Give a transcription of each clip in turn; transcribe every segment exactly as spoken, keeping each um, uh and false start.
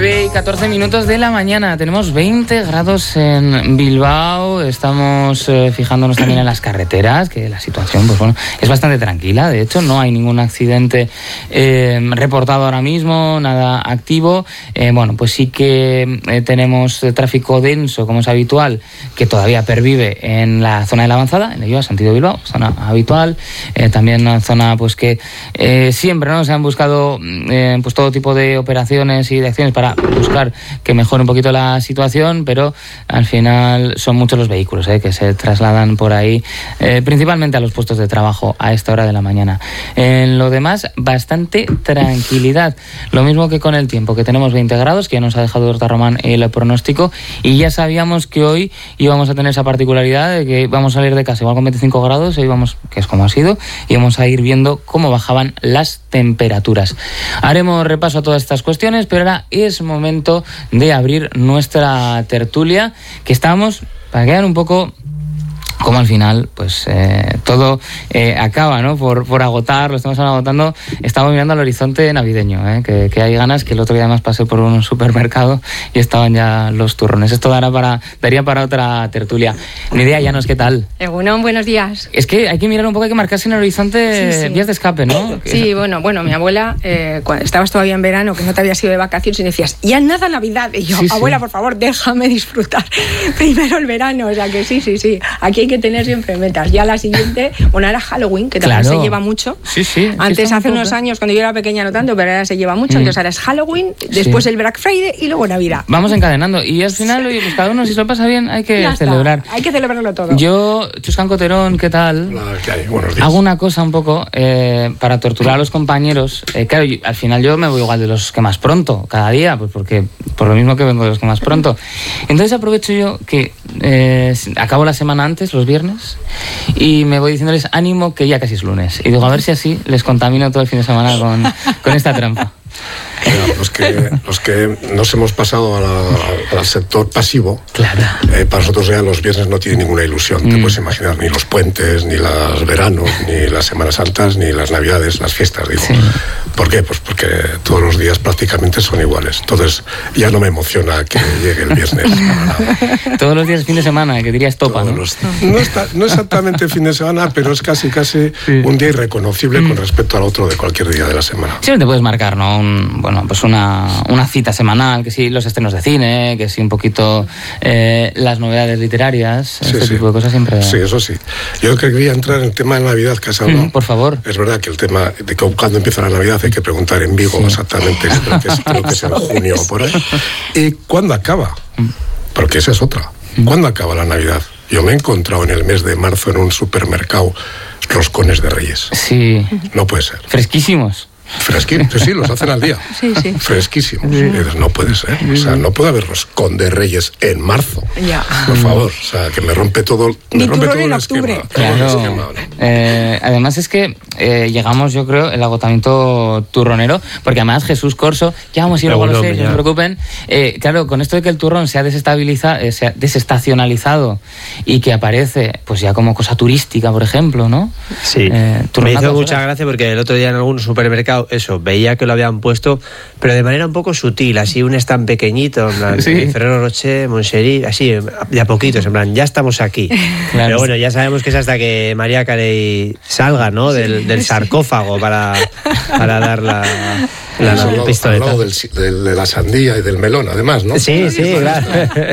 nueve y catorce minutos de la mañana. Tenemos veinte grados en Bilbao. Estamos eh, fijándonos también en las carreteras, que la situación, pues bueno, es bastante tranquila. De hecho, no hay ningún accidente eh, reportado ahora mismo, nada activo. Eh, bueno, pues sí que eh, tenemos tráfico denso, como es habitual, que todavía pervive en la zona de la Avanzada, en Leioa, sentido Bilbao, zona habitual. Eh, también una zona, pues que eh, siempre, ¿no?, se han buscado eh, pues todo tipo de operaciones y de acciones para buscar que mejore un poquito la situación, pero al final son muchos los vehículos eh, que se trasladan por ahí, eh, principalmente a los puestos de trabajo a esta hora de la mañana. En lo demás, bastante tranquilidad. Lo mismo que con el tiempo, que tenemos veinte grados, que ya nos ha dejado Horta Román el pronóstico, y ya sabíamos que hoy íbamos a tener esa particularidad de que vamos a salir de casa igual con veinticinco grados, y vamos, que es como ha sido, y vamos a ir viendo cómo bajaban las temperaturas. Haremos repaso a todas estas cuestiones, pero ahora es momento de abrir nuestra tertulia, que estamos, para quedar un poco como al final, pues eh, todo eh, acaba, ¿no?, por, por agotar, lo estamos agotando. Estamos mirando al horizonte navideño, ¿eh? que, que hay ganas, que el otro día además pasé por un supermercado y estaban ya los turrones. Esto dará para, daría para otra tertulia. Nerea Llanos, ¿qué tal? Egunon, buenos días. Es que hay que mirar un poco, hay que marcarse en el horizonte sí, sí. vías de escape, ¿no? Sí, bueno, bueno, mi abuela, eh, cuando estabas todavía en verano, que no te habías ido de vacaciones, y decías, ya nada Navidad, y yo, sí, abuela, sí. por favor, déjame disfrutar primero el verano, o sea que sí, sí, sí, aquí hay que tener siempre metas. Ya la siguiente, bueno, era Halloween, que también claro. se lleva mucho. Sí, sí. Antes, hace unos años, cuando yo era pequeña, no tanto, pero ahora se lleva mucho. Mm. Entonces ahora es Halloween, después sí. el Black Friday y luego Navidad. Vamos encadenando. Y al final, oye, pues cada uno, si se lo pasa bien, hay que ya celebrar. Está. Hay que celebrarlo todo. Yo, Chuscan Coterón, ¿qué tal? Hola, ¿qué hay? Buenos días. Hago una cosa un poco eh, para torturar a los compañeros. Eh, claro, yo, al final yo me voy igual de los que más pronto, cada día, pues porque por lo mismo que vengo de los que más pronto. Entonces aprovecho yo que eh, acabo la semana antes, los viernes, y me voy diciéndoles ánimo que ya casi es lunes. Y digo, a ver si así les contamino todo el fin de semana con, con esta trampa. Mira, los, que, los que nos hemos pasado a la, al sector pasivo, claro. eh, para nosotros ya los viernes no tienen ninguna ilusión. Mm. Te puedes imaginar ni los puentes, ni los veranos, ni las Semanas Santas, ni las Navidades, las fiestas, digo. Sí. ¿Por qué? Pues porque todos los días prácticamente son iguales. Entonces ya no me emociona que llegue el viernes. Todos los días fin de semana, que diría estopa, ¿no? Los, no, está, no exactamente fin de semana, pero es casi casi sí. un día irreconocible mm. con respecto al otro de cualquier día de la semana. Siempre te puedes marcar, ¿no? Un, bueno, pues una, una cita semanal, que sí, los estrenos de cine, que sí, un poquito eh, las novedades literarias, sí, este sí. tipo de cosas siempre. Sí, eso sí. Yo quería entrar en el tema de Navidad que has hablado. Mm, por favor. Es verdad que el tema de que cuando empieza la Navidad hay que preguntar en Vigo sí. exactamente, creo que, es, creo que es en junio o por ahí. ¿Y cuándo acaba? Porque esa es otra. ¿Cuándo acaba la Navidad? Yo me he encontrado en el mes de marzo en un supermercado roscones de Reyes. Sí. No puede ser. Fresquísimos. Fresquísimos, sí, los hacen al día. Sí, sí. Fresquísimos. Sí. No puede ser. O sea, no puede haber roscón de Reyes en marzo. Ya. Por favor. O sea, que me rompe todo, me Ni rompe todo en el octubre. esquema. Claro. Todo el esquema, ¿no? eh, además es que eh, llegamos, yo creo, el agotamiento turronero, porque además Jesús Corso, ya vamos a ir luego a los seis, no se preocupen. Eh, claro, con esto de que el turrón se ha desestabilizado, eh, se ha desestacionalizado y que aparece, pues ya como cosa turística, por ejemplo, ¿no? Sí. Eh, me hizo mucha gracia porque el otro día en algún supermercado, eso, veía que lo habían puesto, pero de manera un poco sutil, así un stand pequeñito, en plan, sí. Ferrero Rocher, Moncherí, así, de a poquitos, en plan, ya estamos aquí. Claro. Pero bueno, ya sabemos que es hasta que María Carey salga, ¿no?, del, del sarcófago para, para dar la... La, la, al lado del, del, de la sandía y del melón, además, ¿no? Sí, sí, claro.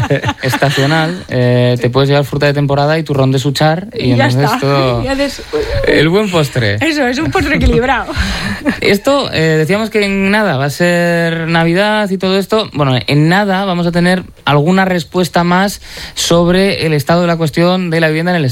Estacional. Eh, te puedes llevar fruta de temporada y turrón de Suchar. Y, y ya entonces está. Todo... Des... El buen postre. Eso, es un postre equilibrado. Esto, eh, decíamos que en nada va a ser Navidad y todo esto. Bueno, en nada vamos a tener alguna respuesta más sobre el estado de la cuestión de la vivienda en el